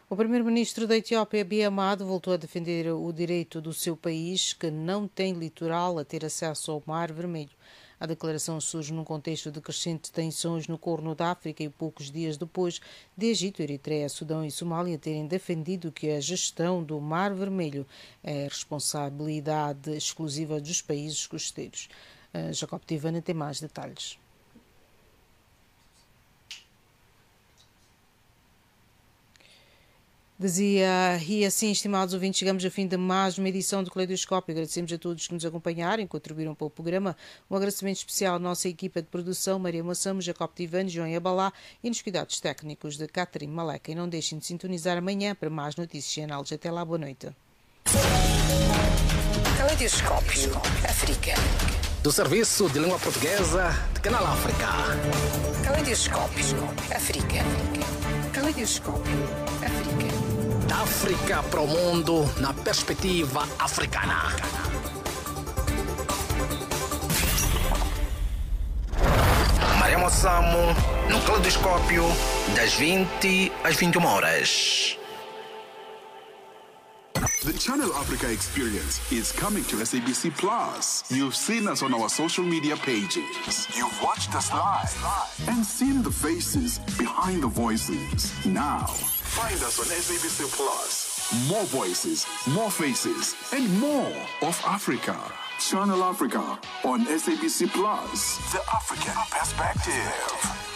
O primeiro-ministro da Etiópia, Abiy Ahmed, voltou a defender o direito do seu país, que não tem litoral, a ter acesso ao Mar Vermelho. A declaração surge num contexto de crescentes tensões no Corno da África e poucos dias depois de Egito, Eritreia, Sudão e Somália terem defendido que a gestão do Mar Vermelho é responsabilidade exclusiva dos países costeiros. Jacob Tivana tem mais detalhes. E assim, estimados ouvintes, chegamos ao fim de mais uma edição do Caleidoscópio. Agradecemos a todos que nos acompanharam e contribuíram para o programa. Um agradecimento especial à nossa equipa de produção, Maria Moçamo, Jacob Tivano, João Abalá e nos cuidados técnicos de Catherine Maleca. E não deixem de sintonizar amanhã para mais notícias e análises. Até lá, boa noite. Caleidoscópio África. Do Serviço de Língua Portuguesa de Canal África. Caleidoscópio África. Caleidoscópio África. Da África para o mundo, na perspectiva africana. Maria Moçamo, no Caleidoscópio, das 20 às 21 horas. The Channel Africa experience is coming to SABC Plus. You've seen us on our social media pages. You've watched us live and seen the faces behind the voices. Now, find us on SABC Plus. More voices, more faces, and more of Africa. Channel Africa on SABC Plus. The African Perspective.